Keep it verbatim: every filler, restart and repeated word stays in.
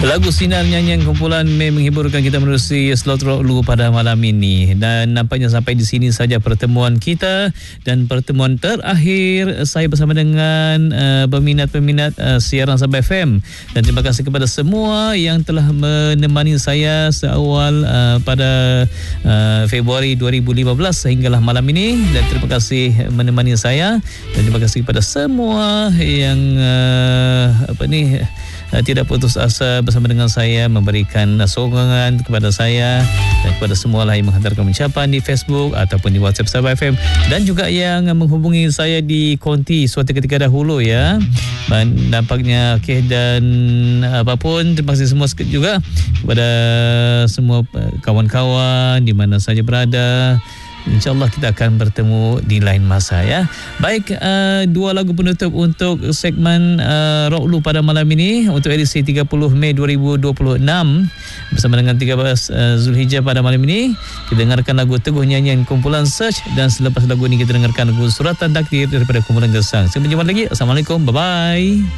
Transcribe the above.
Lagu Sinar Nyanyian Kumpulan Mei menghiburkan kita menerusi slot Rock Lu pada malam ini. Dan nampaknya sampai di sini saja pertemuan kita dan pertemuan terakhir saya bersama dengan uh, peminat-peminat uh, siaran Sabah F M. Dan terima kasih kepada semua yang telah menemani saya seawal uh, pada uh, Februari dua ribu lima belas sehinggalah malam ini. Dan terima kasih menemani saya dan terima kasih kepada semua yang uh, apa ni Uh, tidak putus asa bersama dengan saya, memberikan uh, sokongan kepada saya dan kepada semua lah yang menghantarkan ucapan di Facebook ataupun di WhatsApp Sabah F M dan juga yang uh, menghubungi saya di konti suatu ketika dahulu ya. Dan nampaknya okey dan uh, apapun terima kasih semua sekali juga kepada semua uh, kawan-kawan di mana saja berada. InsyaAllah kita akan bertemu di lain masa ya. Baik, uh, dua lagu penutup untuk segmen uh, Rock Lu pada malam ini untuk edisi tiga puluh Mei dua ribu dua puluh enam bersama dengan tiga belas uh, Zulhijjah pada malam ini. Kita dengarkan lagu Teguh Nyanyian Kumpulan Search dan selepas lagu ini kita dengarkan lagu Suratan Takdir daripada Kumpulan Gesang. Sampai jumpa lagi. Assalamualaikum. Bye bye.